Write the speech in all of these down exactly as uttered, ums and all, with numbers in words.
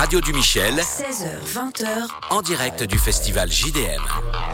radio du Michel, seize heures vingt heures, en direct du festival J D M.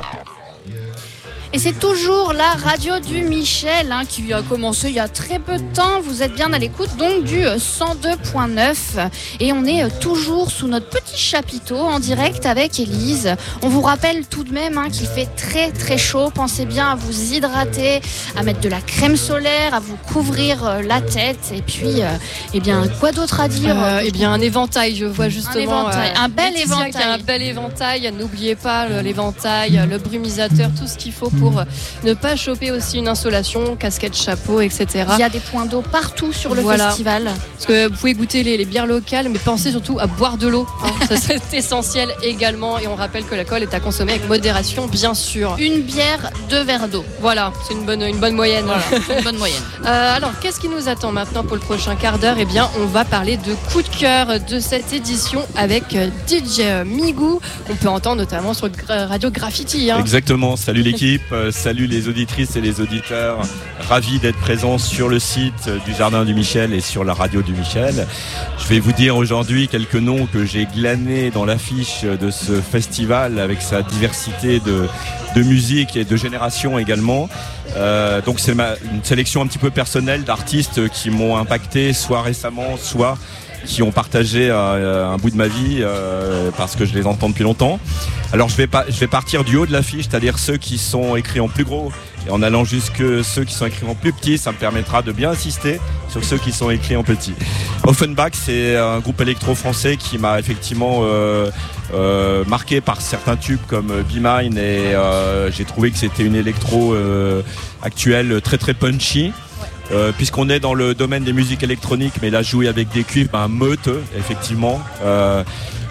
Et c'est toujours la radio du Michel hein, qui a commencé il y a très peu de temps. Vous êtes bien à l'écoute donc du cent deux point neuf. Et on est toujours sous notre petit chapiteau en direct avec Élise. On vous rappelle tout de même hein, qu'il fait très très chaud. Pensez bien à vous hydrater, à mettre de la crème solaire, à vous couvrir la tête. Et puis, euh, eh bien, quoi d'autre à dire euh, Eh bien, un éventail, je vois justement. Un éventail, euh, un bel Laetitia éventail. Qui a un bel éventail. N'oubliez pas l'éventail, le brumisateur, tout ce qu'il faut pour ne pas choper aussi une insolation, casquette, chapeau, et cetera. Il y a des points d'eau partout sur le voilà. festival. Parce que vous pouvez goûter les, les bières locales, mais pensez surtout à boire de l'eau. Hein. Ça serait essentiel également. Et on rappelle que l'alcool est à consommer avec modération, bien sûr. Une bière, deux verres d'eau. Voilà, c'est une bonne, une bonne moyenne. Voilà, une bonne moyenne. Euh, alors, qu'est-ce qui nous attend maintenant pour le prochain quart d'heure ? Eh bien, on va parler de coup de cœur de cette édition avec D J Migou. On peut entendre notamment sur Radio Graffiti. Hein. Exactement. Salut l'équipe, euh, salut les auditrices et les auditeurs. Ravi d'être présent sur le site du Jardin du Michel et sur la radio du Michel. Je vais vous dire aujourd'hui quelques noms que j'ai glanés dans l'affiche de ce festival avec sa diversité de, de musique et de génération également. Euh, donc c'est ma, une sélection un petit peu personnelle d'artistes qui m'ont impacté soit récemment, soit qui ont partagé euh, un bout de ma vie euh, parce que je les entends depuis longtemps. Alors je vais, pas, je vais partir du haut de l'affiche, c'est-à-dire ceux qui sont écrits en plus gros et en allant jusque ceux qui sont écrits en plus petit, ça me permettra de bien insister sur ceux qui sont écrits en petit. Offenbach, c'est un groupe électro-français qui m'a effectivement euh, euh, marqué par certains tubes comme Be Mine et euh, j'ai trouvé que c'était une électro euh, actuelle très très punchy. Euh, puisqu'on est dans le domaine des musiques électroniques, mais là jouer avec des cuivres, ben, meute, effectivement. Euh,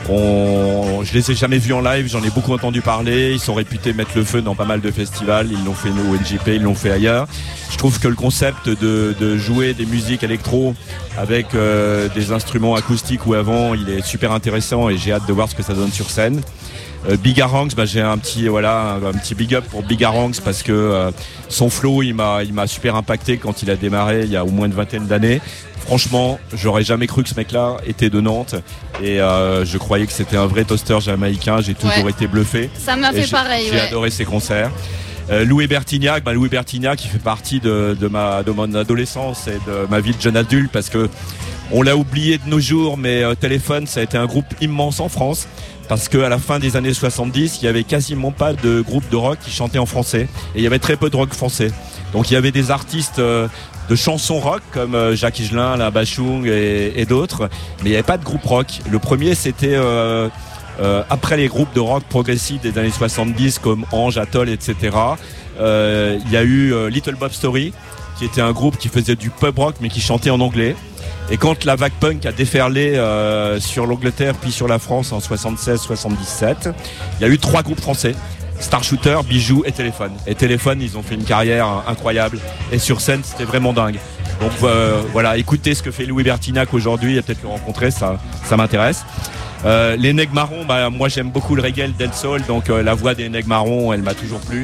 on, je les ai jamais vus en live, j'en ai beaucoup entendu parler. Ils sont réputés mettre le feu dans pas mal de festivals. Ils l'ont fait nous au N J P, ils l'ont fait ailleurs. Je trouve que le concept de, de jouer des musiques électro avec euh, des instruments acoustiques ou avant, il est super intéressant et j'ai hâte de voir ce que ça donne sur scène. Euh, Bigaranx, bah, j'ai un petit voilà un, un petit big up pour Bigaranx parce que euh, son flow il m'a il m'a super impacté quand il a démarré il y a au moins une vingtaine d'années. Franchement, j'aurais jamais cru que ce mec-là était de Nantes et euh, je croyais que c'était un vrai toaster jamaïcain. J'ai toujours ouais. été bluffé. Ça m'a fait j'ai, pareil. J'ai ouais. adoré ses concerts. Euh, Louis Bertignac, bah, Louis Bertignac qui fait partie de, de ma de mon adolescence et de ma vie de jeune adulte parce que on l'a oublié de nos jours, mais euh, Téléphone, ça a été un groupe immense en France. Parce qu'à la fin des années soixante-dix, il n'y avait quasiment pas de groupe de rock qui chantait en français. Et il y avait très peu de rock français. Donc il y avait des artistes euh, de chansons rock comme euh, Jacques Higelin, La Bachung et, et d'autres. Mais il n'y avait pas de groupe rock. Le premier, c'était euh, euh, après les groupes de rock progressifs des années soixante-dix comme Ange, Atoll, et cetera. Euh, il y a eu euh, Little Bob Story, qui était un groupe qui faisait du pub rock mais qui chantait en anglais. Et quand la vague punk a déferlé euh, sur l'Angleterre puis sur la France en soixante-seize soixante-dix-sept, il y a eu trois groupes français, Star Shooter, Bijou et Téléphone. Et Téléphone, ils ont fait une carrière incroyable. Et sur scène, c'était vraiment dingue. Donc euh, voilà, écoutez ce que fait Louis Bertignac aujourd'hui, et peut-être le rencontrer, ça, ça m'intéresse. Euh, les Nègres Marrons, bah, moi j'aime beaucoup le reggae, le dancehall, donc euh, la voix des Nègres Marrons, elle m'a toujours plu.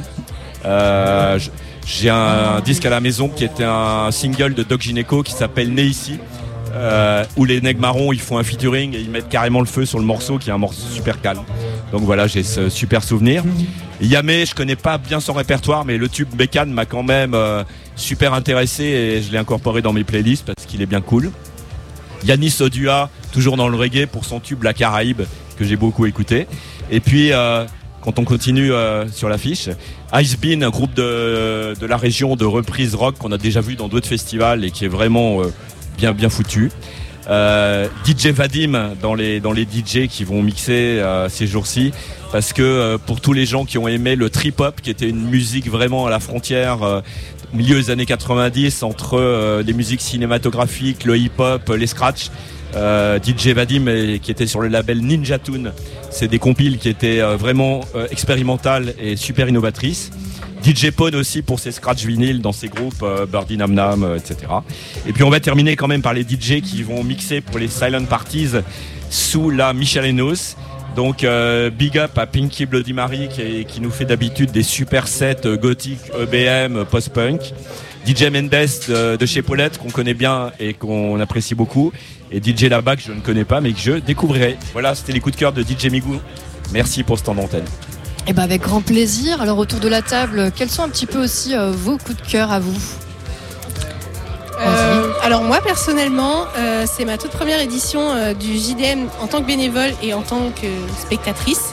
Euh, j'ai un, un disque à la maison qui était un single de Doc Gineco qui s'appelle Né ici. Euh, où les Nègres Marrons ils font un featuring et ils mettent carrément le feu sur le morceau qui est un morceau super calme. Donc voilà, j'ai ce super souvenir. Yamé, je connais pas bien son répertoire, mais le tube Bécane m'a quand même euh, super intéressé et je l'ai incorporé dans mes playlists parce qu'il est bien cool. Yanis Odua, toujours dans le reggae pour son tube La Caraïbe que j'ai beaucoup écouté. Et puis euh, quand on continue euh, sur l'affiche, Ice Bean, un groupe de, de la région de reprise rock qu'on a déjà vu dans d'autres festivals et qui est vraiment euh, bien bien foutu. Euh, D J Vadim dans les dans les D J qui vont mixer euh, ces jours-ci parce que euh, pour tous les gens qui ont aimé le trip hop qui était une musique vraiment à la frontière euh, milieu des années quatre-vingt-dix entre euh, les musiques cinématographiques, le hip hop, les scratchs. Euh, D J Vadim et, qui était sur le label Ninja Tune, c'est des compiles qui étaient euh, vraiment euh, expérimentales et super innovatrices. D J Pone aussi pour ses scratch vinyles dans ses groupes euh, Birdie Nam Nam, euh, et cetera. Et puis on va terminer quand même par les D J qui vont mixer pour les silent parties sous la Michelenos. Donc euh, big up à Pinky Bloody Mary qui, qui nous fait d'habitude des super sets euh, gothiques, E B M, post-punk. D J Mendes de, de chez Paulette qu'on connaît bien et qu'on apprécie beaucoup, et D J Laba que je ne connais pas mais que je découvrirai. Voilà, c'était les coups de cœur de D J Migou. Merci pour ce temps d'antenne. Et ben avec grand plaisir. Alors autour de la table, quels sont un petit peu aussi euh, vos coups de cœur à vous? Euh, alors moi personnellement, euh, c'est ma toute première édition euh, du J D M en tant que bénévole et en tant que spectatrice.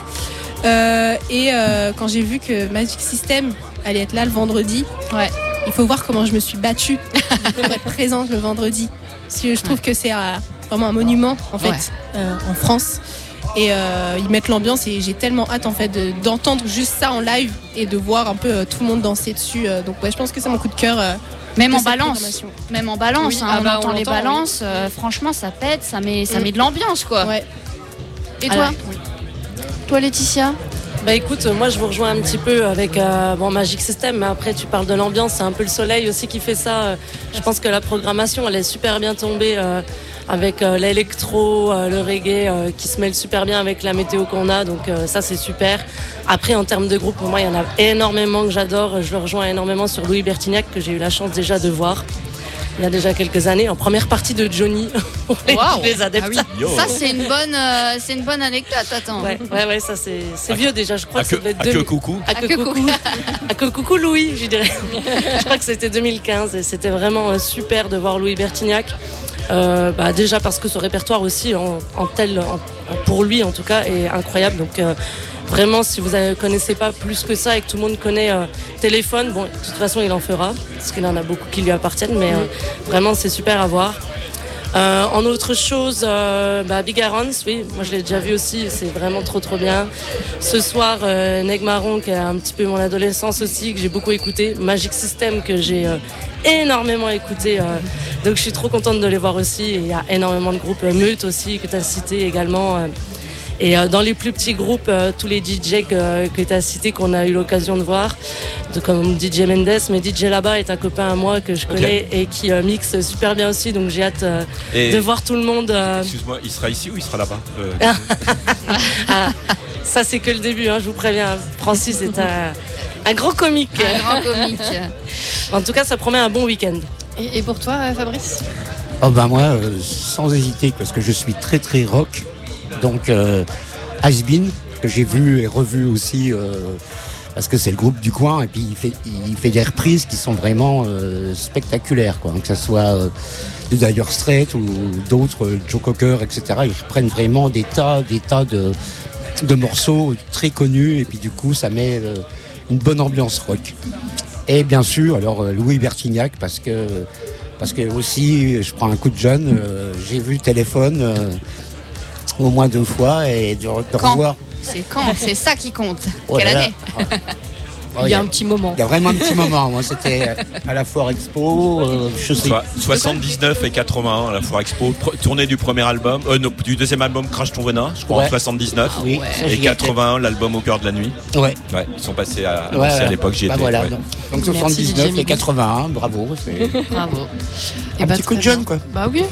Euh, et euh, quand j'ai vu que Magic System allait être là le vendredi, ouais. il faut voir comment je me suis battue pour être présente le vendredi. Parce que je trouve que c'est euh, vraiment un monument en fait, ouais. euh, en France. Et euh, ils mettent l'ambiance et j'ai tellement hâte en fait de, d'entendre juste ça en live et de voir un peu euh, tout le monde danser dessus. Euh, donc ouais, je pense que c'est mon coup de cœur. Euh, Même de en cette balance, même en balance, oui, hein, ah on bah, entend on les l'entend, balances. Oui. Euh, franchement, ça pète, ça met, ça mm. met de l'ambiance, quoi. Ouais. Et toi, oui. toi, Laetitia? Bah écoute, moi je vous rejoins un petit peu avec euh, bon, Magic System, mais après tu parles de l'ambiance, c'est un peu le soleil aussi qui fait ça. Je pense que la programmation elle est super bien tombée euh, avec euh, l'électro, euh, le reggae euh, qui se mêle super bien avec la météo qu'on a, donc euh, ça c'est super. Après en termes de groupe, pour moi il y en a énormément que j'adore, je le rejoins énormément sur Louis Bertignac que j'ai eu la chance déjà de voir il y a déjà quelques années, en première partie de Johnny, pour les, Wow. les adeptes. Ah oui. Ça, c'est une bonne, euh, c'est une bonne anecdote. Attends. Ouais, ouais, ouais, ça c'est, c'est vieux déjà. Je crois À que ça que, devait être à deux que mille. coucou. À que coucou. À que coucou Louis, je dirais. Je crois que c'était deux mille quinze et c'était vraiment euh, super de voir Louis Bertignac. Euh, bah, déjà parce que ce répertoire aussi en, en tel, en, pour lui en tout cas, est incroyable. Donc euh, vraiment, si vous ne connaissez pas plus que ça et que tout le monde connaît euh, Téléphone, bon, de toute façon, il en fera, parce qu'il en a beaucoup qui lui appartiennent, mais euh, vraiment, c'est super à voir. Euh, en autre chose, euh, bah, Big Arons, oui, moi je l'ai déjà vu aussi, c'est vraiment trop trop bien. Ce soir, euh, Neg Marron, qui a un petit peu mon adolescence aussi, que j'ai beaucoup écouté. Magic System, que j'ai euh, énormément écouté. Euh, donc je suis trop contente de les voir aussi. Et il y a énormément de groupes, euh, Meute aussi, que tu as cité également. Euh, Et euh, dans les plus petits groupes, euh, tous les D J que, que tu as cités, qu'on a eu l'occasion de voir, de, comme D J Mendes, mais D J Là-bas est un copain à moi que je connais okay. et qui euh, mixe super bien aussi, donc j'ai hâte euh, de voir tout le monde. Euh... Excuse-moi, il sera ici ou il sera là-bas euh... ah, ça c'est que le début, hein, je vous préviens. Francis est un, un grand comique. Un grand comique. En tout cas, ça promet un bon week-end. Et, et pour toi, Fabrice ? Oh ben moi, euh, sans hésiter, parce que je suis très très rock. Donc euh, Has-Been, que j'ai vu et revu aussi euh, parce que c'est le groupe du coin et puis il fait, il fait des reprises qui sont vraiment euh, spectaculaires, quoi. Que ce soit euh, de Dire Straits ou d'autres, euh, Joe Cocker, et cetera. Ils reprennent vraiment des tas, des tas de, de morceaux très connus et puis du coup ça met euh, une bonne ambiance rock. Et bien sûr, alors euh, Louis Bertignac parce que parce que aussi je prends un coup de jeune, euh, j'ai vu Téléphone. Euh, au moins deux fois et de, de revoir. C'est quand c'est ça qui compte. Oh Quelle là là. année Oh, il y a un petit moment. Il y a vraiment un petit moment. Moi, c'était à la Foire Expo. Euh, je sais. So- soixante-dix-neuf et quatre-vingt-un à la Foire Expo. Pr- tournée du premier album, euh, non, du deuxième album Crash ton venin, je crois ouais. en soixante-dix-neuf. Ah, oui, ouais. Et quatre-vingt-un, l'album Au cœur de la nuit. Ouais. Ouais. Ils sont passés à, ouais, à ouais. l'époque. J'y bah étais. Voilà. Ouais. Donc, donc soixante-dix-neuf et quatre-vingt-un, bravo. C'est... Bravo. Et un bah, petit coup de jeune, quoi. Bah oui.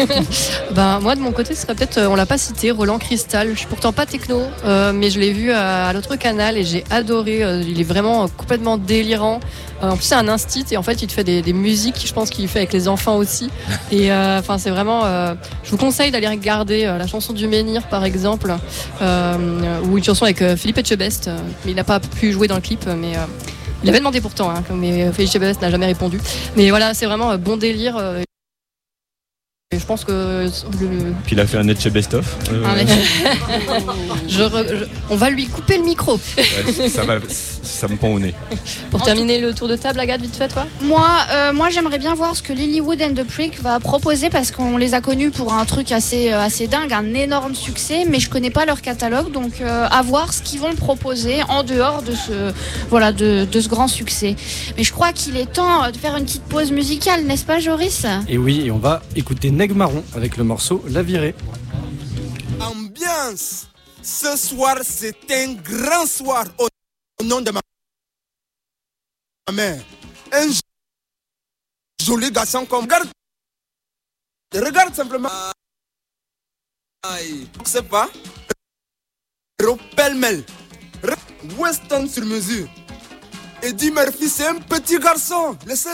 bah moi de mon côté, ce serait peut-être, euh, on l'a pas cité, Roland Cristal. Je suis pourtant pas techno, euh, mais je l'ai vu à, à l'autre canal et j'ai adoré. Euh, il est vraiment euh, complètement délirant. Euh, en plus, c'est un instit et en fait, il te fait des, des musiques. Je pense qu'il fait avec les enfants aussi. Et enfin, euh, c'est vraiment. Euh, je vous conseille d'aller regarder euh, la chanson du Menhir, par exemple, euh, ou une chanson avec euh, Philippe Etchebest. Euh, mais il n'a pas pu jouer dans le clip, mais. Euh, il avait demandé pourtant, hein, mais Philippe Etchebest n'a jamais répondu. Mais voilà, c'est vraiment euh, bon délire. Euh, Et je pense que le... Puis il a fait un Etche best-of. Euh... je re... je... On va lui couper le micro. Ouais, ça, va... ça me pend au nez. Pour en terminer tout... le tour de table, Agathe, vite fait, toi. Moi, euh, moi, j'aimerais bien voir ce que Lilywood and the Prick va proposer parce qu'on les a connus pour un truc assez, assez dingue, un énorme succès, mais je connais pas leur catalogue, donc euh, à voir ce qu'ils vont proposer en dehors de ce, voilà, de, de ce grand succès. Mais je crois qu'il est temps de faire une petite pause musicale, n'est-ce pas, Joris ? Et oui, et on va écouter Neg Marron avec le morceau La Virée. Ambiance. Ce soir, c'est un grand soir au nom de ma mère. Un joli garçon comme regarde. Regarde simplement. Aïe. Je sais pas. Pêle-mêle. Weston sur mesure. Eddie Murphy, c'est un petit garçon. Laissez